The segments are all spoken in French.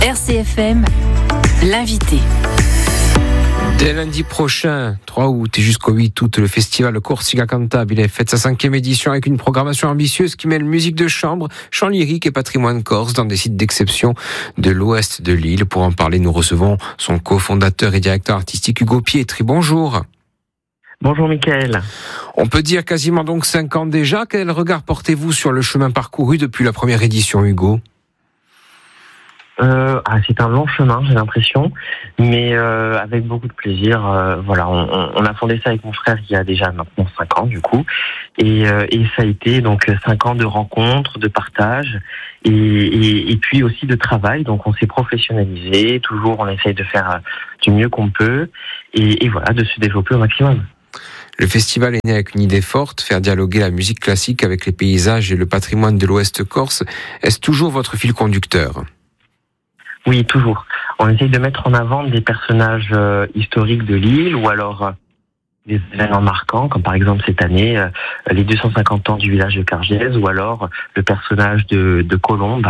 RCFM, l'invité. Dès lundi prochain, 3 août et jusqu'au 8 août, le festival Corsica Cantabile fête sa 5e édition avec une programmation ambitieuse qui mêle musique de chambre, chant lyrique et patrimoine corse dans des sites d'exception de l'ouest de l'île. Pour en parler, nous recevons son cofondateur et directeur artistique Hugo Pietri. Bonjour. Bonjour Mickaël. On peut dire quasiment donc 5 ans déjà. Quel regard portez-vous sur le chemin parcouru depuis la première édition, Hugo ? C'est un long chemin, j'ai l'impression, mais avec beaucoup de plaisir. On a fondé ça avec mon frère il y a déjà maintenant 5 ans du coup, et ça a été donc 5 ans de rencontres, de partage, et puis aussi de travail. Donc on s'est professionnalisé, toujours on essaye de faire du mieux qu'on peut, et voilà, de se développer au maximum. Le festival est né avec une idée forte, faire dialoguer la musique classique avec les paysages et le patrimoine de l'Ouest corse. Est-ce toujours votre fil conducteur ? Oui, toujours. On essaye de mettre en avant des personnages historiques de l'île ou alors des événements marquants, comme par exemple cette année, les 250 ans du village de Cargèse, ou alors le personnage de Colombe,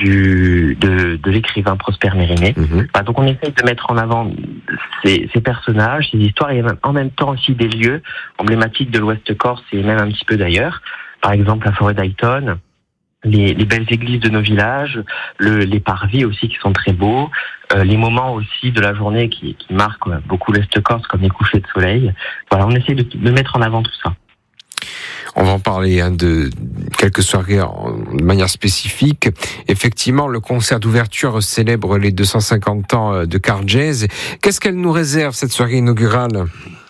de l'écrivain Prosper Mérimée. Donc on essaye de mettre en avant ces personnages, ces histoires, et en même temps aussi des lieux emblématiques de l'Ouest Corse et même un petit peu d'ailleurs. Par exemple la forêt d'Ayton, les belles églises de nos villages, les parvis aussi qui sont très beaux, les moments aussi de la journée qui marquent beaucoup l'Est Corse, comme les couchers de soleil. Voilà, on essaie de mettre en avant tout ça. On va en parler de quelques soirées de manière spécifique. Effectivement, le concert d'ouverture célèbre les 250 ans de Cargèse. Qu'est-ce qu'elle nous réserve, cette soirée inaugurale ?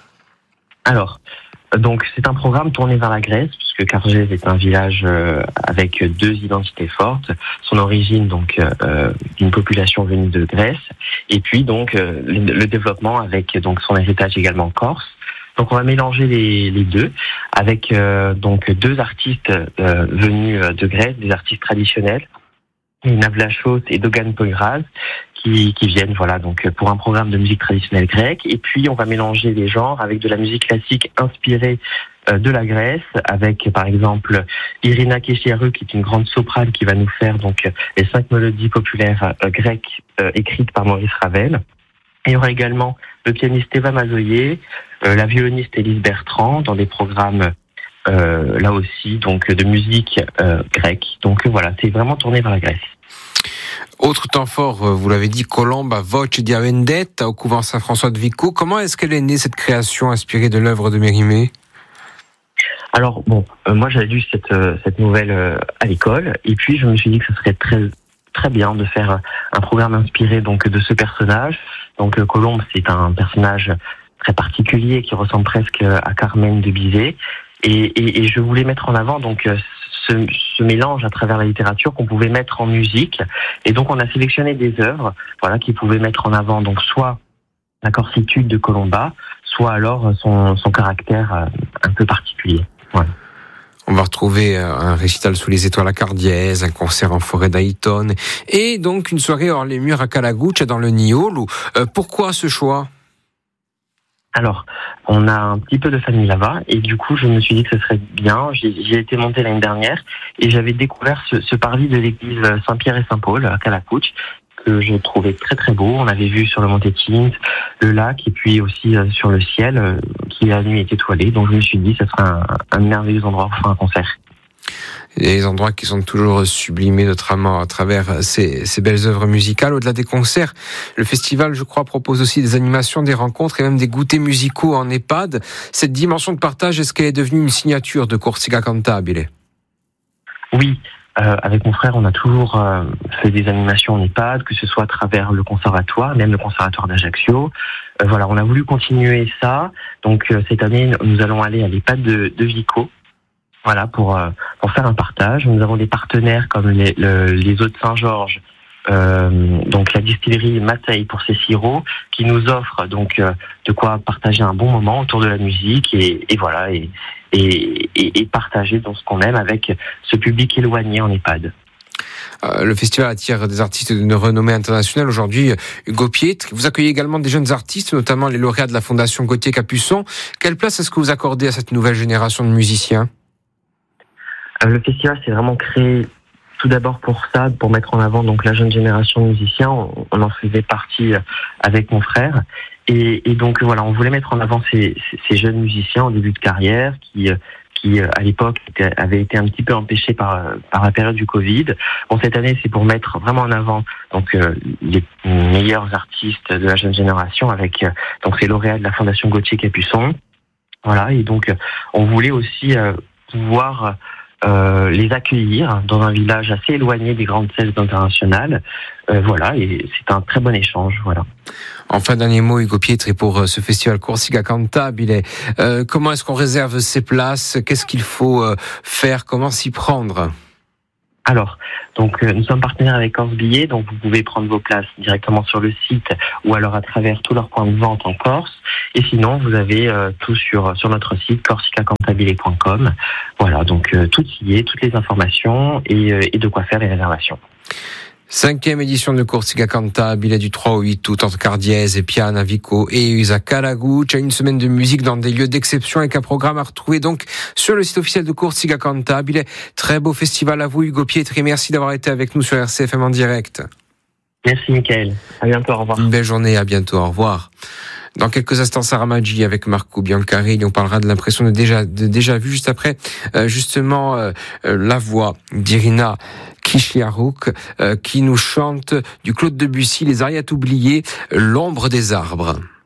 Alors, donc c'est un programme tourné vers la Grèce, puisque Cargèse est un village avec 2 identités fortes. Son origine donc d'une population venue de Grèce, et puis donc le développement avec donc son héritage également corse. Donc on va mélanger les deux avec donc 2 artistes venus de Grèce, des artistes traditionnels, Navlachos et Dogan Poyraz, qui viennent donc pour un programme de musique traditionnelle grecque. Et puis on va mélanger les genres avec de la musique classique inspirée de la Grèce, avec par exemple Irina Kechiarou, qui est une grande soprane qui va nous faire donc les 5 mélodies populaires grecques écrites par Maurice Ravel. Et il y aura également le pianiste Eva Mazoyer, la violoniste Élise Bertrand dans des programmes là aussi donc de musique grecque. Donc voilà, c'est vraiment tourné vers la Grèce. Autre temps fort, vous l'avez dit, Colombe à Voce di Vendetta au couvent Saint-François de Vico. Comment est-ce qu'elle est née, cette création inspirée de l'œuvre de Mérimée ? Alors moi j'avais lu cette nouvelle à l'école, et puis je me suis dit que ce serait très très bien de faire un programme inspiré donc de ce personnage. Donc Colombe, c'est un personnage très particulier qui ressemble presque à Carmen de Bizet, et je voulais mettre en avant donc ce mélange à travers la littérature qu'on pouvait mettre en musique. Et donc on a sélectionné des œuvres qui pouvaient mettre en avant donc soit la corsitude de Colomba, soit alors son caractère un peu particulier. Voilà. On va retrouver un récital sous les étoiles à Cargèse, un concert en forêt d'Ayton, et donc une soirée hors les murs à Calaguccia dans le Niolu. Pourquoi ce choix ? Alors, on a un petit peu de famille là-bas, et du coup, je me suis dit que ce serait bien. J'y ai été monté l'année dernière, et j'avais découvert ce parvis de l'église Saint-Pierre et Saint-Paul à Calaguccia, que je trouvais très très beau. On avait vu sur le Monte Tint, le lac, et puis aussi sur le ciel, qui la nuit est étoilé. Donc je me suis dit que ce serait un merveilleux endroit pour faire un concert. Des endroits qui sont toujours sublimés, notamment à travers ces belles œuvres musicales. Au-delà des concerts, le festival, je crois, propose aussi des animations, des rencontres et même des goûters musicaux en EHPAD. Cette dimension de partage, est-ce qu'elle est devenue une signature de Corsica Cantabile ? Oui, avec mon frère, on a toujours fait des animations en EHPAD, que ce soit à travers le conservatoire, même le conservatoire d'Ajaccio. On a voulu continuer ça. Donc cette année, nous allons aller à l'EHPAD de Vico. Voilà, pour faire un partage. Nous avons des partenaires comme les eaux de Saint-Georges, donc la distillerie Matei pour ses sirops, qui nous offre donc de quoi partager un bon moment autour de la musique et partager dans ce qu'on aime avec ce public éloigné en EHPAD. Le festival attire des artistes de renommée internationale. Aujourd'hui, Hugo Pietri, vous accueillez également des jeunes artistes, notamment les lauréats de la Fondation Gauthier Capuçon. Quelle place est-ce que vous accordez à cette nouvelle génération de musiciens ? Le festival s'est vraiment créé tout d'abord pour ça, pour mettre en avant donc la jeune génération de musiciens. On en faisait partie avec mon frère. Et donc voilà, on voulait mettre en avant ces jeunes musiciens en début de carrière qui à l'époque avaient été un petit peu empêchés par la période du Covid. Bon, cette année, c'est pour mettre vraiment en avant donc les meilleurs artistes de la jeune génération avec donc ces lauréats de la Fondation Gauthier Capuçon. Voilà, et donc on voulait aussi pouvoir les accueillir dans un village assez éloigné des grandes scènes internationales. Voilà, et c'est un très bon échange. Voilà. Enfin, dernier mot, Hugo Pietri, pour ce festival Corsica Cantabile. Comment est-ce qu'on réserve ses places? Qu'est-ce qu'il faut faire? Comment s'y prendre? Alors, donc nous sommes partenaires avec Corse Billets, donc vous pouvez prendre vos places directement sur le site ou alors à travers tous leurs points de vente en Corse. Et sinon, vous avez tout sur notre site corsicacantabile.com. Voilà, donc tout y est, toutes les informations et de quoi faire les réservations. 5e édition de Corsica Cantabile du 3 au 8 août entre Cardiese, Piana, Vico et Usa Calaguccia. Une semaine de musique dans des lieux d'exception avec un programme à retrouver donc sur le site officiel de Corsica Cantabile. Très beau festival à vous, Hugo Pietri. Merci d'avoir été avec nous sur RCFM en direct. Merci, Mickaël. À bientôt, au revoir. Une belle journée, à bientôt, au revoir. Dans quelques instants, Sarah Maggi avec Marco Biancarilli. On parlera de l'impression de déjà vu juste après, la voix d'Irina Kishiarouk, qui nous chante du Claude Debussy, Les Ariates oubliées, L'ombre des arbres.